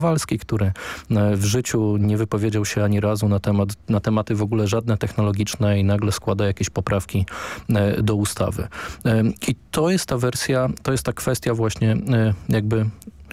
Kowalski, który w życiu nie wypowiedział się ani razu na tematy w ogóle żadne technologiczne i nagle składa jakieś poprawki do ustawy. I to jest ta wersja, to jest ta kwestia właśnie jakby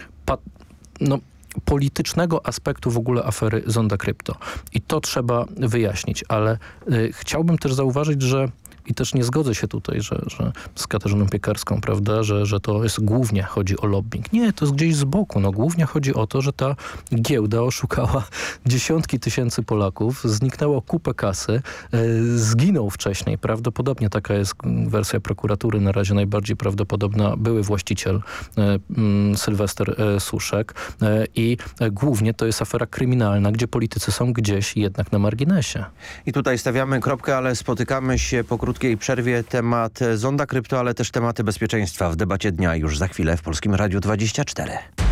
politycznego aspektu w ogóle afery Zonda Krypto. I to trzeba wyjaśnić, ale chciałbym też zauważyć, że i też nie zgodzę się tutaj, że z Katarzyną Piekarską, prawda, że to jest głównie chodzi o lobbying. Nie, to jest gdzieś z boku. Głównie chodzi o to, że ta giełda oszukała dziesiątki tysięcy Polaków, zniknęło kupę kasy, zginął wcześniej. Prawdopodobnie taka jest wersja prokuratury, na razie najbardziej prawdopodobna, były właściciel Sylwester Suszek i głównie to jest afera kryminalna, gdzie politycy są gdzieś jednak na marginesie. I tutaj stawiamy kropkę, ale spotykamy się po krótkiej przerwie. Temat Zonda Krypto, ale też tematy bezpieczeństwa w debacie dnia już za chwilę w Polskim Radiu 24.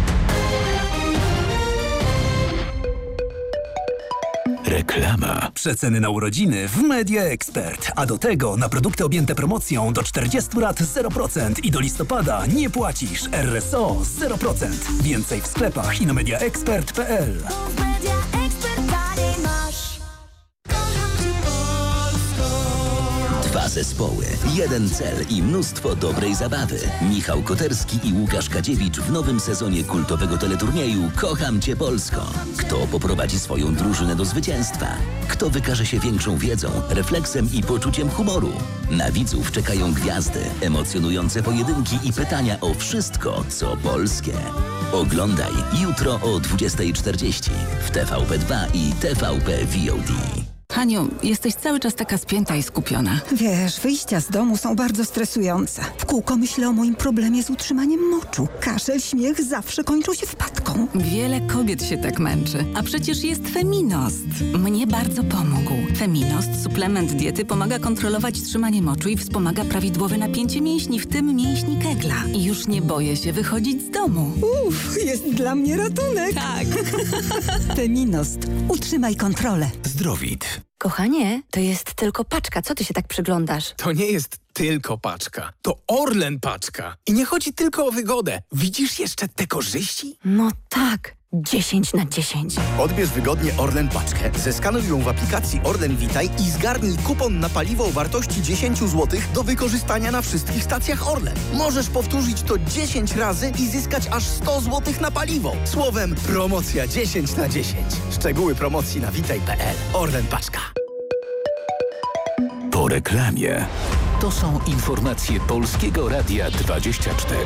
Reklama. Przeceny na urodziny w Media Expert. A do tego na produkty objęte promocją do 40 lat 0% i do listopada nie płacisz. RSO 0%. Więcej w sklepach i na mediaexpert.pl. Dwa zespoły, jeden cel i mnóstwo dobrej zabawy. Michał Koterski i Łukasz Kadziewicz w nowym sezonie kultowego teleturnieju Kocham Cię Polsko. Kto poprowadzi swoją drużynę do zwycięstwa? Kto wykaże się większą wiedzą, refleksem i poczuciem humoru? Na widzów czekają gwiazdy, emocjonujące pojedynki i pytania o wszystko, co polskie. Oglądaj jutro o 20:40 w TVP2 i TVP VOD. Haniu, jesteś cały czas taka spięta i skupiona. Wiesz, wyjścia z domu są bardzo stresujące. W kółko myślę o moim problemie z utrzymaniem moczu. Kaszel, śmiech zawsze kończą się wpadką. Wiele kobiet się tak męczy. A przecież jest Feminost. Mnie bardzo pomógł. Feminost, suplement diety, pomaga kontrolować trzymanie moczu i wspomaga prawidłowe napięcie mięśni, w tym mięśni kegla. I już nie boję się wychodzić z domu. Jest dla mnie ratunek. Tak. Feminost. Utrzymaj kontrolę. Zdrowit. Kochanie, to jest tylko paczka. Co ty się tak przyglądasz? To nie jest tylko paczka. To Orlen paczka. I nie chodzi tylko o wygodę. Widzisz jeszcze te korzyści? No tak. 10/10. Odbierz wygodnie Orlen paczkę, zeskanuj ją w aplikacji Orlen Witaj i zgarnij kupon na paliwo o wartości 10 zł do wykorzystania na wszystkich stacjach Orlen. Możesz powtórzyć to 10 razy i zyskać aż 100 zł na paliwo. Słowem, promocja 10/10. Szczegóły promocji na witaj.pl. Orlen paczka. Po reklamie. To są informacje Polskiego Radia 24.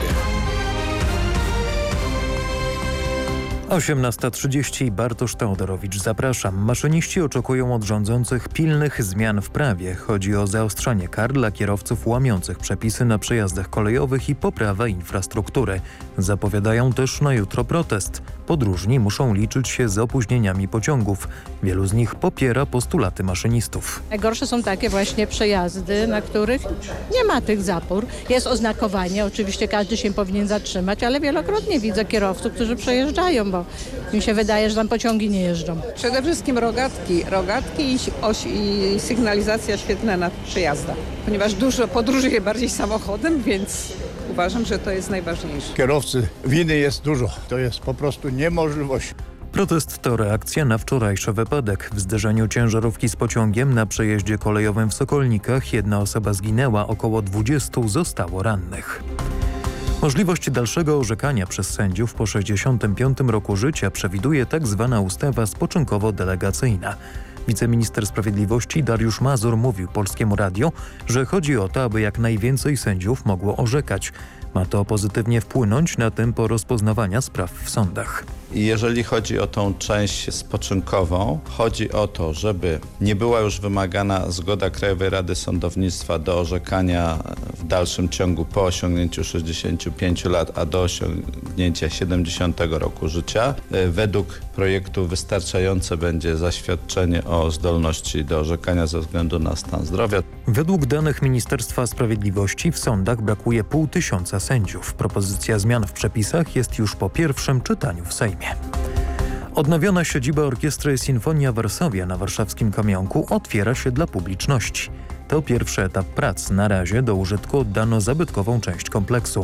18:30. Bartosz Teodorowicz, zapraszam. Maszyniści oczekują od rządzących pilnych zmian w prawie. Chodzi o zaostrzanie kar dla kierowców łamiących przepisy na przejazdach kolejowych i poprawę infrastruktury. Zapowiadają też na jutro protest. Podróżni muszą liczyć się z opóźnieniami pociągów. Wielu z nich popiera postulaty maszynistów. Najgorsze są takie właśnie przejazdy, na których nie ma tych zapór. Jest oznakowanie, oczywiście każdy się powinien zatrzymać, ale wielokrotnie widzę kierowców, którzy przejeżdżają, bo mi się wydaje, że tam pociągi nie jeżdżą. Przede wszystkim rogatki i sygnalizacja świetlna na przejazdach, ponieważ dużo podróżuje bardziej samochodem, więc uważam, że to jest najważniejsze. Kierowcy, winy jest dużo, to jest po prostu niemożliwość. Protest to reakcja na wczorajszy wypadek. W zderzeniu ciężarówki z pociągiem na przejeździe kolejowym w Sokolnikach jedna osoba zginęła, około 20 zostało rannych. Możliwość dalszego orzekania przez sędziów po 65 roku życia przewiduje tzw. ustawa spoczynkowo-delegacyjna. Wiceminister Sprawiedliwości Dariusz Mazur mówił Polskiemu Radiu, że chodzi o to, aby jak najwięcej sędziów mogło orzekać. Ma to pozytywnie wpłynąć na tempo rozpoznawania spraw w sądach. Jeżeli chodzi o tą część spoczynkową, chodzi o to, żeby nie była już wymagana zgoda Krajowej Rady Sądownictwa do orzekania w dalszym ciągu po osiągnięciu 65 lat, a do osiągnięcia 70 roku życia. Według projektu wystarczające będzie zaświadczenie o zdolności do orzekania ze względu na stan zdrowia. Według danych Ministerstwa Sprawiedliwości w sądach brakuje 500 sędziów. Propozycja zmian w przepisach jest już po pierwszym czytaniu w Sejmie. Odnowiona siedziba Orkiestry Sinfonia Varsovia na warszawskim Kamionku otwiera się dla publiczności. To pierwszy etap prac. Na razie do użytku oddano zabytkową część kompleksu.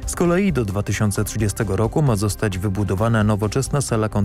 Z kolei do 2030 roku ma zostać wybudowana nowoczesna sala